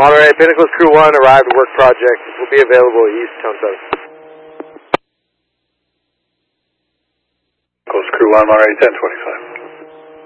Monterey, Pinnacles Crew 1 arrived at work project. Will be available east, tone 7. Pinnacles Crew 1, Monterey 1025.